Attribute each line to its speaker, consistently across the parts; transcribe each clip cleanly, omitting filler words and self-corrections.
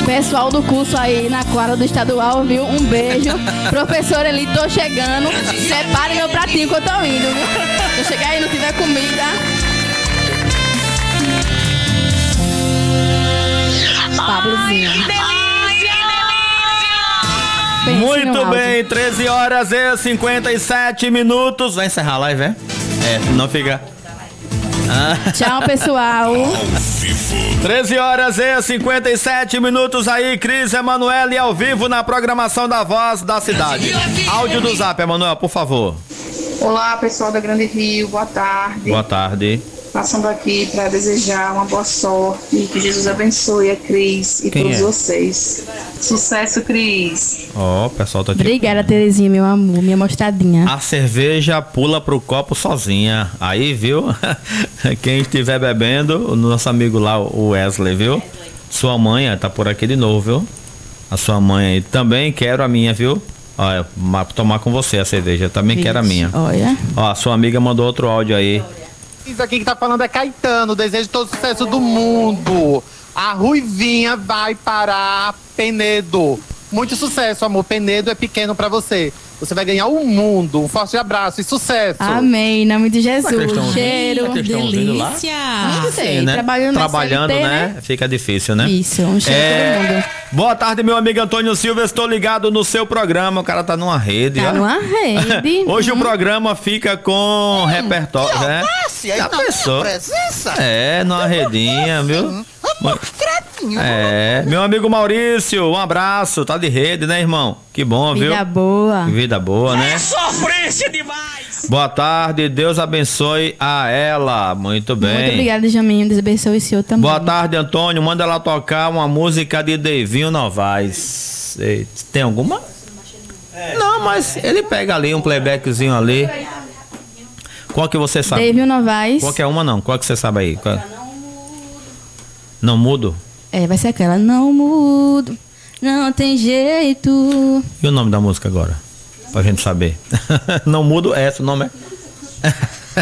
Speaker 1: Pessoal do curso aí na quadra do estadual, viu? Um beijo. Professor Eli, tô chegando. Separe meu pratinho que eu tô indo, viu? Se eu chegar aí e não tiver comida. Pablozinho.
Speaker 2: Muito bem, 13 horas e 57 minutos. Vai encerrar a live, é? Não fica.
Speaker 1: Tchau, pessoal.
Speaker 2: 13 horas e 57 minutos aí, Cris Emanuele ao vivo na programação da Voz da Cidade. Áudio do Zap, Emanuel, por favor.
Speaker 3: Olá, pessoal da Grande Rio, boa tarde.
Speaker 2: Boa tarde.
Speaker 3: Passando aqui para desejar uma boa sorte, que Jesus abençoe a Cris e todos vocês. Sucesso, Cris.
Speaker 2: Ó, o pessoal tá aqui.
Speaker 1: Obrigada, Terezinha, meu amor, minha mostradinha.
Speaker 2: A cerveja pula pro copo sozinha. Aí, viu? Quem estiver bebendo, o nosso amigo lá, o Wesley, viu? Sua mãe tá por aqui de novo, viu? A sua mãe aí. Também quero a minha, viu? Olha, tomar com você a cerveja. Também quero a minha.
Speaker 1: Olha.
Speaker 2: Ó, a sua amiga mandou outro áudio aí.
Speaker 4: Isso aqui que tá falando é Caetano, desejo todo sucesso do mundo. A Ruivinha vai para Penedo. Muito sucesso, amor. Penedo é pequeno pra você. Você vai ganhar o mundo. Um forte abraço e sucesso.
Speaker 1: Amém, em nome de Jesus. Cheiro,
Speaker 2: delícia.
Speaker 1: Não sei,
Speaker 2: né?
Speaker 1: Trabalhando CLT,
Speaker 2: né? Fica difícil, né?
Speaker 1: Isso, um cheiro todo mundo.
Speaker 2: Boa tarde, meu amigo Antônio Silva. Estou ligado no seu programa. O cara tá numa rede.
Speaker 1: Tá numa rede.
Speaker 2: Hoje o programa fica com repertório, né?
Speaker 4: Já pensou?
Speaker 2: Numa redinha, viu? Meu amigo Maurício, um abraço. Tá de rede, né, irmão? Que bom, viu?
Speaker 1: Vida boa.
Speaker 2: Vida boa, né?
Speaker 5: É sofrência demais.
Speaker 2: Boa tarde, Deus abençoe a ela. Muito bem.
Speaker 1: Muito obrigada, Jaminho. Deus abençoe o senhor também.
Speaker 2: Boa tarde, Antônio. Manda ela tocar uma música de Devinho Novaes. Tem alguma? Não, mas ele pega ali um playbackzinho ali. Qual que você sabe?
Speaker 1: Devinho Novaes.
Speaker 2: Qualquer uma não. Qual que você sabe aí? Qual? Não mudo?
Speaker 1: Vai ser aquela. Não mudo, não tem jeito.
Speaker 2: E o nome da música agora? Pra gente saber. Não mudo, o nome é?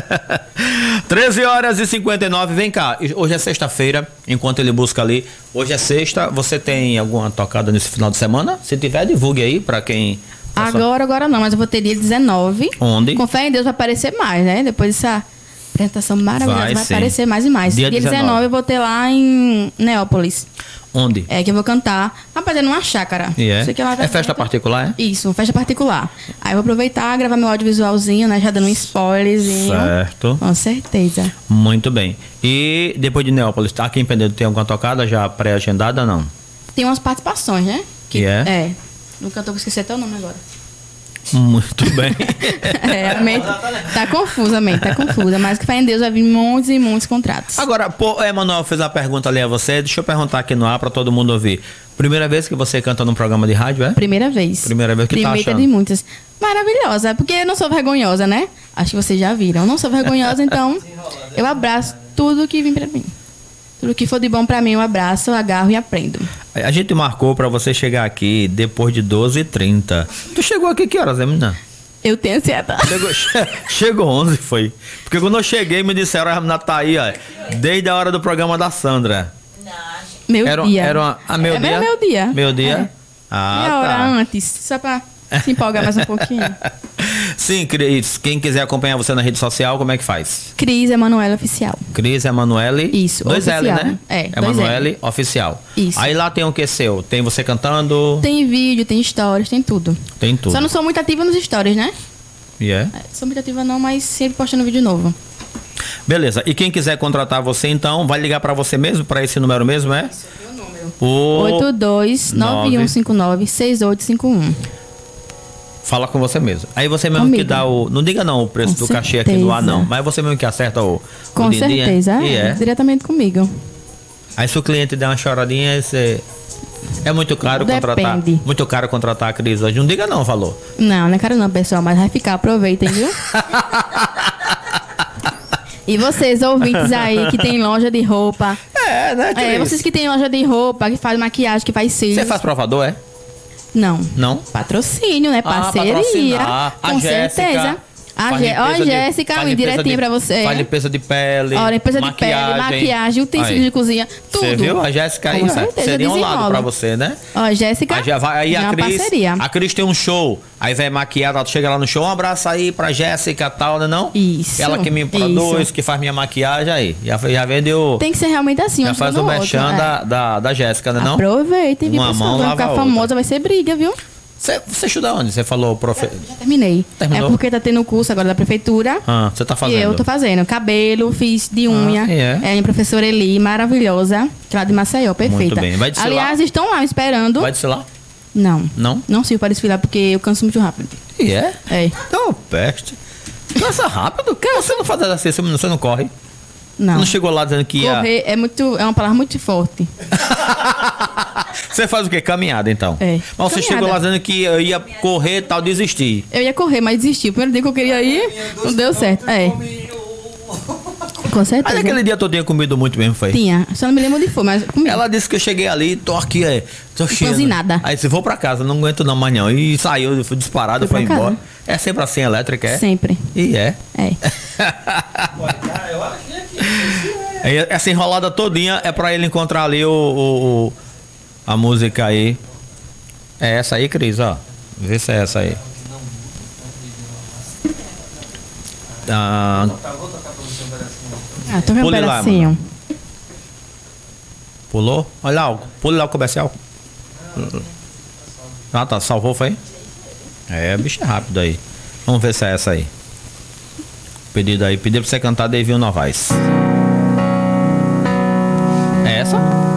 Speaker 2: 13 horas e 59, vem cá. Hoje é sexta-feira, enquanto ele busca ali. Hoje é sexta, você tem alguma tocada nesse final de semana? Se tiver, divulgue aí pra quem...
Speaker 1: Agora não, mas eu vou ter dia 19.
Speaker 2: Onde?
Speaker 1: Com fé em Deus vai aparecer mais, né? Depois dessa apresentação maravilhosa vai aparecer mais e mais. Dia 19 eu vou ter lá em Neópolis.
Speaker 2: Onde?
Speaker 1: Que eu vou cantar. Rapaz, é numa chácara.
Speaker 2: Sei que lá é festa particular, é?
Speaker 1: Isso, festa particular. Aí eu vou aproveitar, gravar meu audiovisualzinho, né? Já dando um spoilerzinho.
Speaker 2: Certo.
Speaker 1: Com certeza.
Speaker 2: Muito bem. E depois de Neópolis, tá aqui em Penedo, tem alguma tocada já pré-agendada ou não?
Speaker 1: Tem umas participações, né?
Speaker 2: É?
Speaker 1: No cantor, vou esquecer até o nome agora.
Speaker 2: Muito bem.
Speaker 1: A mente tá confusa, mas que fé em Deus vai vir muitos e muitos contratos.
Speaker 2: Agora, Emanuel fez uma pergunta ali a você, deixa eu perguntar aqui no ar pra todo mundo ouvir. Primeira vez que você canta num programa de rádio, é?
Speaker 1: Primeira vez.
Speaker 2: Primeira vez que tá achando?
Speaker 1: Primeira de muitas. Maravilhosa, porque eu não sou vergonhosa, né? Acho que vocês já viram. Eu não sou vergonhosa, então eu abraço tudo que vem pra mim. Tudo que for de bom pra mim, eu abraço, agarro e aprendo. A
Speaker 2: gente marcou pra você chegar aqui depois de 12h30. Tu chegou aqui que horas, menina?
Speaker 1: Eu tenho ansiedade.
Speaker 2: Chegou 11, foi. Porque quando eu cheguei, me disseram, a menina tá aí, ó, desde a hora do programa da Sandra.
Speaker 1: Meu dia.
Speaker 2: Meu dia?
Speaker 1: Meu dia.
Speaker 2: Meu dia?
Speaker 1: Meia hora antes, só pra se empolgar mais um pouquinho.
Speaker 2: Sim, Cris, quem quiser acompanhar você na rede social, como é que faz?
Speaker 1: Cris Emanuele Oficial.
Speaker 2: Cris Emanuele.
Speaker 1: Isso,
Speaker 2: 2
Speaker 1: oficial,
Speaker 2: L, né? Emanuele Oficial.
Speaker 1: Isso.
Speaker 2: Aí lá tem o que seu? Tem você cantando?
Speaker 1: Tem vídeo, tem stories, tem tudo.
Speaker 2: Tem tudo.
Speaker 1: Só não sou muito ativa nos stories, né? Sou muito ativa não, mas sempre postando vídeo novo.
Speaker 2: Beleza. E quem quiser contratar você, então, vai ligar pra você mesmo, pra esse número mesmo, é?
Speaker 1: Esse é o meu número. 8291596851.
Speaker 2: Fala com você mesmo. Aí você mesmo que dá o... Não diga não o preço do cachê aqui no ar, não. Mas você mesmo que acerta o...
Speaker 1: Com certeza. Diretamente comigo.
Speaker 2: Aí se o cliente der uma choradinha, você... É muito caro contratar. Muito caro contratar a Cris hoje. Não diga não o valor. Não é caro não, pessoal. Mas vai ficar. Aproveitem, viu? E vocês, ouvintes aí, que tem loja de roupa.
Speaker 1: Né, Cris? Vocês que tem loja de roupa, que faz maquiagem, que faz cílios.
Speaker 2: Você faz provador, é?
Speaker 1: Não.
Speaker 2: Não?
Speaker 1: Patrocínio, né? Parceria. Com certeza. Ó, Jéssica, direitinho pra você.
Speaker 2: Faz limpeza de pele.
Speaker 1: Ó, limpeza de pele, maquiagem, utensílios de cozinha, tudo.
Speaker 2: Você viu? A Jéssica aí seria um lado pra você, né?
Speaker 1: Ó, Jéssica.
Speaker 2: Aí a Cris.
Speaker 1: Parceria.
Speaker 2: A Cris tem um show. Aí vai maquiar, ela chega lá no show, um abraço aí pra Jéssica e tal, né? Não?
Speaker 1: Isso.
Speaker 2: Ela que me produz, que faz minha maquiagem aí. Já vendeu.
Speaker 1: Tem que ser realmente assim,
Speaker 2: já faz o merchan da Jéssica, né? Não?
Speaker 1: Aproveita e viu, pessoal. Vai ficar famosa, vai ser briga, viu?
Speaker 2: Você estuda onde? Você falou
Speaker 1: Já terminei.
Speaker 2: Terminou?
Speaker 1: É porque tá tendo curso agora da prefeitura.
Speaker 2: Você tá fazendo?
Speaker 1: E eu tô fazendo. Cabelo, fiz de unha. É a professora Eli, maravilhosa. Que lá de Maceió, perfeita.
Speaker 2: Muito bem. Vai desfilar?
Speaker 1: Aliás, estão lá me esperando.
Speaker 2: Vai desfilar?
Speaker 1: Não.
Speaker 2: Não?
Speaker 1: Não sirvo para desfilar porque eu canso muito rápido.
Speaker 2: E é?
Speaker 1: É.
Speaker 2: Então, peste. Cansa rápido? Você não faz exercício, você não corre?
Speaker 1: Não.
Speaker 2: Não chegou lá dizendo que ia...
Speaker 1: Correr é uma palavra muito forte.
Speaker 2: Você faz o quê? Caminhada, então?
Speaker 1: É.
Speaker 2: Mas você chegou lá dizendo que ia correr e tal, desistir.
Speaker 1: Eu ia correr, mas desisti. O primeiro dia que eu queria ir, não deu certo. É. Com certeza.
Speaker 2: Mas aquele dia todo tinha comido muito mesmo, foi?
Speaker 1: Tinha. Só não me lembro onde foi, mas comi.
Speaker 2: Ela disse que eu cheguei ali, tô aqui, tô cheio.
Speaker 1: Cozinhada.
Speaker 2: Aí se vou pra casa, não aguento não mais não. E saiu, fui disparado, foi embora. É sempre assim, elétrica, é?
Speaker 1: Sempre.
Speaker 2: E é?
Speaker 1: É.
Speaker 2: Essa enrolada todinha é pra ele encontrar ali a música aí. É essa aí, Cris, ó. Vê se é essa aí.
Speaker 1: Toca um pedacinho.
Speaker 2: Pulou? Olha lá, pula lá o comercial. Tá, salvou, foi? Bicho é rápido aí. Vamos ver se é essa aí. Pedido aí, pediu pra você cantar Devinho Novaes. É essa?